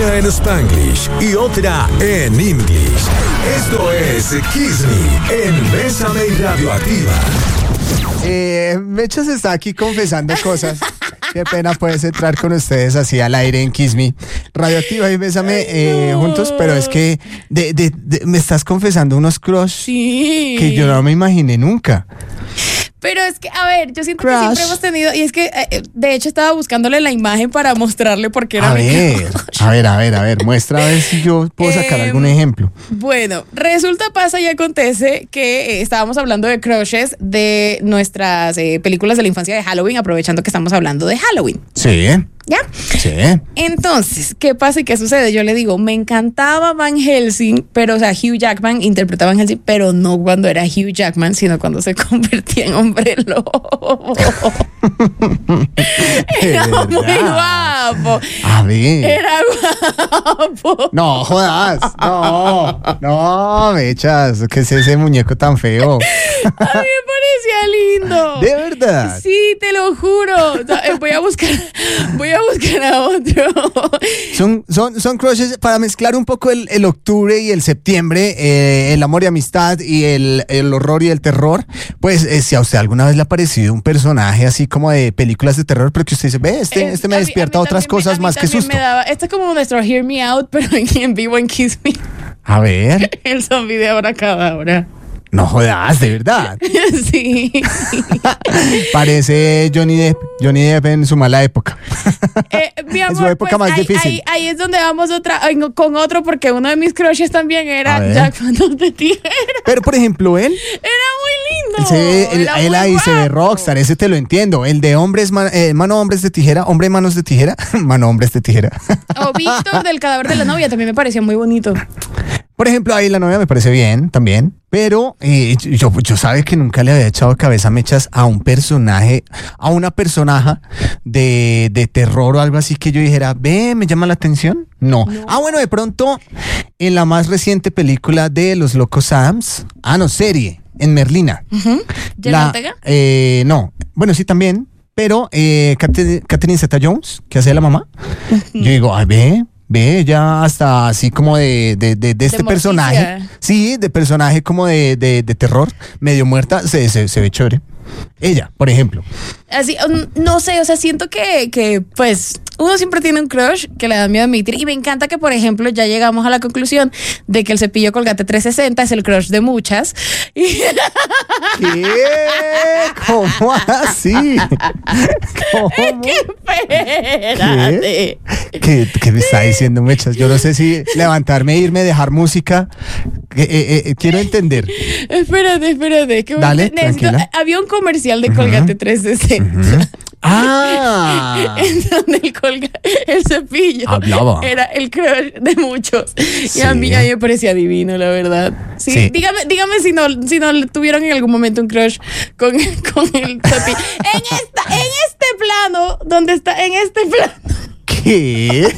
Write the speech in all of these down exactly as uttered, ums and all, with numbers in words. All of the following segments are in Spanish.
Una en Spanglish y otra en English. Esto es Kiss Me en Bésame y Radioactiva. Eh, Mechas está aquí confesando cosas. Qué pena puedes entrar con ustedes así al aire en Kiss Me. Radioactiva y Bésame eh, no. juntos, pero es que de, de, de, me estás confesando unos crush sí. que yo no me imaginé nunca. Pero es que, a ver, yo siento Crush. que siempre hemos tenido, y es que, eh, de hecho, estaba buscándole la imagen para mostrarle por qué era a mi ver, crush. A ver, a ver, a ver, muestra a ver si yo puedo sacar eh, algún ejemplo. Bueno, resulta, pasa y acontece que eh, estábamos hablando de crushes de nuestras eh, películas de la infancia de Halloween, aprovechando que estamos hablando de Halloween. Sí. ¿Ya? Sí. Entonces, ¿qué pasa y qué sucede? Yo le digo, me encantaba Van Helsing, pero, o sea, Hugh Jackman interpretaba a Van Helsing, pero no cuando era Hugh Jackman, sino cuando se convertía en hombre lobo. Era muy guapo. A ver. Era guapo. No, jodas. No, no, Mechas. ¿Qué es ese muñeco tan feo? A mí me parecía lindo. ¿De verdad? Sí, te lo juro. O sea, voy a buscar, voy a buscar a otro. Son, son, son crushes para mezclar un poco el, el octubre y el septiembre, eh, el amor y amistad y el, el horror y el terror. Pues eh, si a usted alguna vez le ha parecido un personaje así como de películas de terror, pero que usted dice, ve, este, este me a mí, despierta a mí otras también, cosas más que susto. Me daba, esto es como nuestro Hear Me Out, pero en, en vivo en Kiss Me. A ver. El zombie de Abracadabra. No jodas, de verdad. Sí. Parece Johnny Depp, Johnny Depp en su mala época. Eh, mi amor, en su época pues más ahí, difícil. Ahí, ahí es donde vamos otra con otro, porque uno de mis crushes también era Jack Manos de Tijera. Pero por ejemplo, él. Era muy lindo. Él, se, él, era él muy ahí guapo. se ve rockstar, ese te lo entiendo. El de hombres, man, eh, mano hombres de tijera, hombre manos de tijera, mano hombres de tijera. O Víctor del cadáver de la novia también me parecía muy bonito. Por ejemplo, ahí la novia me parece bien también, pero eh, yo, yo sabes que nunca le había echado cabeza Mechas a un personaje, a una personaje de, de terror o algo así que yo dijera, ve, me llama la atención. No. no. Ah, bueno, de pronto, en la más reciente película de Los Locos Adams, ah, no, serie, en Merlina. Uh-huh. ¿Jenna Ortega? Eh, no, bueno, sí también, pero eh, Catherine Zeta-Jones, que hace la mamá, uh-huh. Yo digo, ay, ve. Ve, ya hasta así como de, de, de, de este de personaje. Sí, de personaje como de, de, de terror, medio muerta, se, se, se ve chévere. Ella, por ejemplo. Así, no sé, o sea, siento que, que pues uno siempre tiene un crush que le da miedo admitir, y me encanta que, por ejemplo, ya llegamos a la conclusión de que el cepillo Colgate trescientos sesenta es el crush de muchas. ¿Qué? ¿Cómo así? ¿Cómo? Es que espérate. ¿Qué? ¿Qué, qué me está diciendo, Mechas? Yo no sé si levantarme, irme, dejar música. Eh, eh, eh, quiero entender. Espérate, espérate. Que Dale, tranquila. Había un comercial de Colgate uh-huh. trescientos sesenta. Uh-huh. Ah. En donde el, colga, el cepillo hablaba. Era el crush de muchos. Sí. Y a mí, a mí me parecía divino, la verdad. Sí, sí. Dígame, dígame si no, si no tuvieron en algún momento un crush con, con el cepillo. en, esta, en este plano, donde está, en este plano. ¿Qué?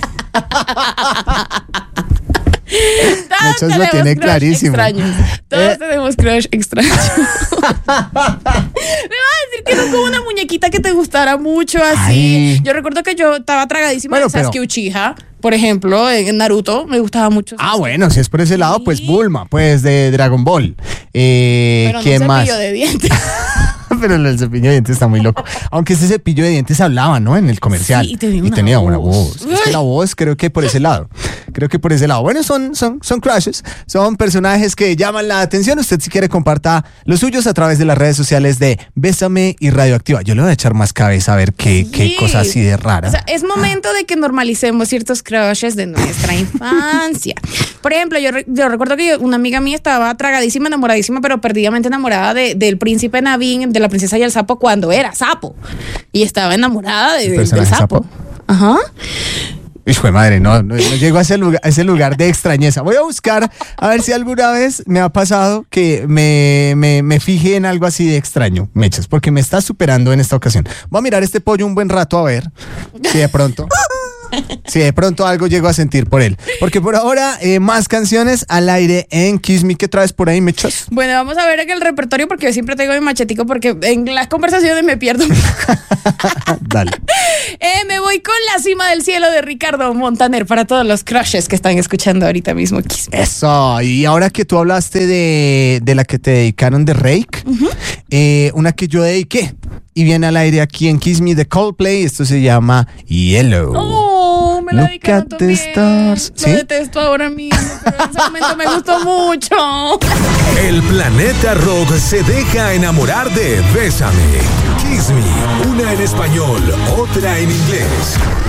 Muchos lo tiene clarísimo. Extraños. Todos eh. tenemos crush extraños. Me vas a decir que no como una muñequita que te gustara mucho así. Ay. Yo recuerdo que yo estaba tragadísima bueno, de Sasuke pero... Uchiha, por ejemplo, en Naruto. Me gustaba mucho. Ah, bueno, si es por ese lado, pues Bulma, pues de Dragon Ball. Eh, pero no ¿quién más? Cepillo de dientes. Pero el cepillo de dientes está muy loco. Aunque ese cepillo de dientes hablaba, ¿no? En el comercial. Sí, y tenía, y una, tenía voz. una voz. Es que la voz creo que por ese lado. Creo que por ese lado. Bueno, son, son, son crushes. Son personajes que llaman la atención. Usted si quiere comparta los suyos a través de las redes sociales de Bésame y Radioactiva. Yo le voy a echar más cabeza a ver qué, sí. qué cosa así de rara. O sea, es momento de que normalicemos ciertos crushes de nuestra infancia. Por ejemplo, yo, yo recuerdo que yo, una amiga mía estaba tragadísima, enamoradísima, pero perdidamente enamorada de, del príncipe Naveen, de la princesa y el sapo, cuando era sapo. Y estaba enamorada de, de, del sapo. sapo. Ajá. Hijo de madre, no, no, no llego a ese, lugar, a ese lugar de extrañeza. Voy a buscar a ver si alguna vez me ha pasado que me, me, me fije en algo así de extraño, Mechas, porque me está superando en esta ocasión. Voy a mirar este pollo un buen rato a ver si de pronto... Si de pronto algo llego a sentir por él. Porque por ahora, eh, más canciones al aire en Kiss Me. ¿Qué traes por ahí, Mechas? Bueno, vamos a ver en el repertorio porque yo siempre tengo mi machetico porque en las conversaciones me pierdo. Dale. Eh, me voy con La Cima del Cielo de Ricardo Montaner para todos los crushes que están escuchando ahorita mismo Kiss Me. Eso. Y ahora que tú hablaste de, de la que te dedicaron de Rake, uh-huh. eh, una que yo dediqué y viene al aire aquí en Kiss Me de Coldplay. Esto se llama Yellow. Oh, me la Look dedicaron at the también. stars. Lo ¿Sí? detesto ahora mismo, pero en ese momento me gustó mucho. El planeta rock se deja enamorar de Bésame. Kiss Me, una en español, otra en inglés.